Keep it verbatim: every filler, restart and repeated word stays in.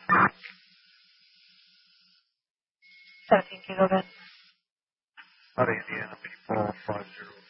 seventeen gigabits. Out of Indiana, people five zero